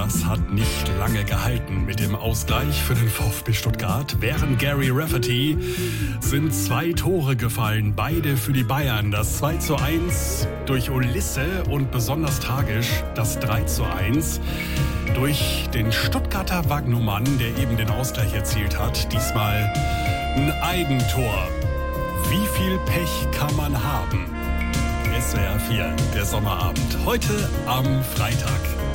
das hat nicht lange gehalten mit dem Ausgleich für den VfB Stuttgart. Während Gary Rafferty sind 2 Tore gefallen, beide für die Bayern. Das 2:1 durch Ulisse und besonders tragisch das 3:1 durch den Stuttgarter Wagnumann, der eben den Ausgleich erzielt hat. Diesmal ein Eigentor. Wie viel Pech kann man haben? SWR 4, der Sommerabend. Heute am Freitag.